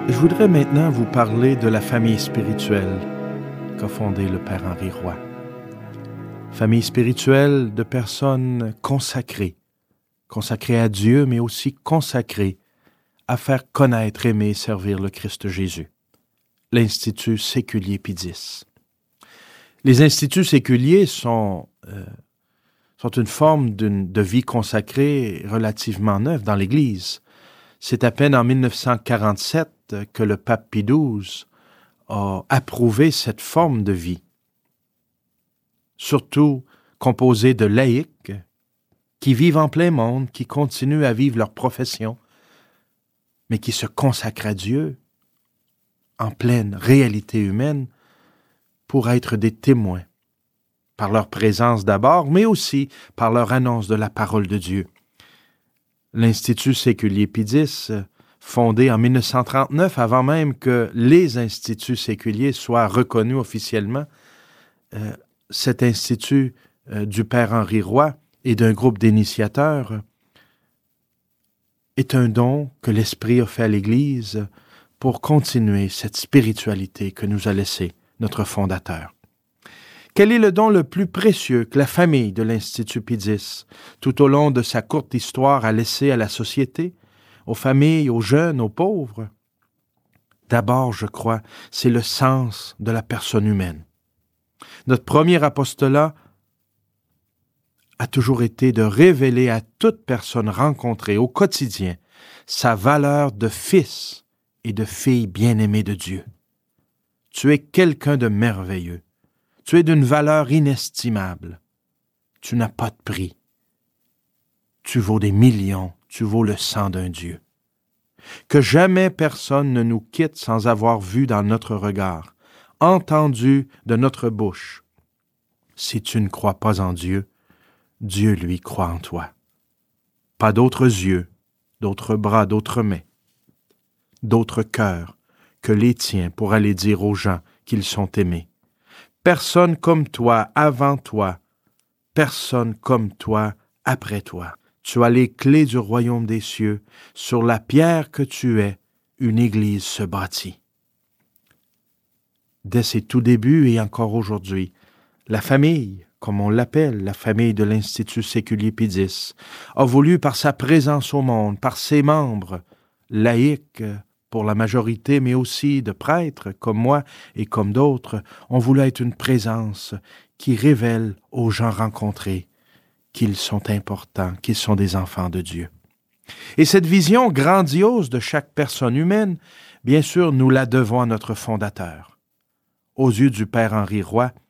Je voudrais maintenant vous parler de la famille spirituelle qu'a fondée le Père Henri Roy. Famille spirituelle de personnes consacrées à Dieu, mais aussi consacrées à faire connaître, aimer et servir le Christ Jésus. L'Institut séculier Pie X. Les instituts séculiers sont une forme de vie consacrée relativement neuve dans l'Église. C'est à peine en 1947 que le pape Pie XII a approuvé cette forme de vie, surtout composée de laïcs qui vivent en plein monde, qui continuent à vivre leur profession, mais qui se consacrent à Dieu en pleine réalité humaine pour être des témoins, par leur présence d'abord, mais aussi par leur annonce de la parole de Dieu. L'Institut séculier Pie X, fondé en 1939, avant même que les instituts séculiers soient reconnus officiellement, cet institut du Père Henri Roy et d'un groupe d'initiateurs est un don que l'Esprit a fait à l'Église pour continuer cette spiritualité que nous a laissée notre fondateur. Quel est le don le plus précieux que la famille de l'Institut Pie X, tout au long de sa courte histoire, a laissé à la société, aux familles, aux jeunes, aux pauvres? D'abord, je crois, c'est le sens de la personne humaine. Notre premier apostolat a toujours été de révéler à toute personne rencontrée au quotidien sa valeur de fils et de fille bien-aimée de Dieu. Tu es quelqu'un de merveilleux. Tu es d'une valeur inestimable. Tu n'as pas de prix. Tu vaux des millions. Tu vaux le sang d'un Dieu. Que jamais personne ne nous quitte sans avoir vu dans notre regard, entendu de notre bouche. Si tu ne crois pas en Dieu, Dieu, lui, croit en toi. Pas d'autres yeux, d'autres bras, d'autres mains, d'autres cœurs que les tiens pour aller dire aux gens qu'ils sont aimés. Personne comme toi avant toi, personne comme toi après toi. Tu as les clés du royaume des cieux. Sur la pierre que tu es, une église se bâtit. Dès ses tout débuts et encore aujourd'hui, la famille, comme on l'appelle, la famille de l'Institut séculier Pie X, a voulu par sa présence au monde, par ses membres, laïcs pour la majorité, mais aussi de prêtres comme moi et comme d'autres, ont voulu être une présence qui révèle aux gens rencontrés qu'ils sont importants, qu'ils sont des enfants de Dieu. Et cette vision grandiose de chaque personne humaine, bien sûr, nous la devons à notre fondateur. Aux yeux du Père Henri Roy,